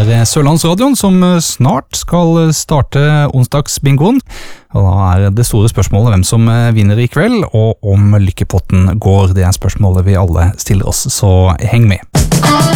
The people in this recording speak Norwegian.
Sørlandsradioen som snart skal starte onsdagsbingoen. Og da det store spørsmålet hvem som vinner i kveld, og om lykkepotten går. Det spørsmålet vi alle stiller oss, så heng med.